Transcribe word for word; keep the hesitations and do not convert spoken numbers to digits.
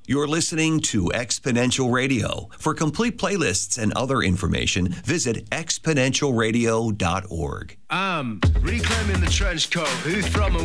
You're listening to Exponential Radio. For complete playlists and other information, visit exponential radio dot org. I'm reclaiming the trench coat. Who from and